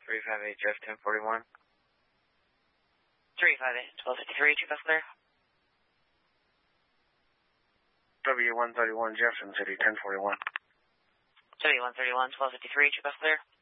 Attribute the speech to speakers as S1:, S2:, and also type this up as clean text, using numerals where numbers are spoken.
S1: 358 Jeff 1041.
S2: 358 1253, Chief Clear.
S1: W131 Jefferson City 1041.
S2: W131 1253, Chief Clear.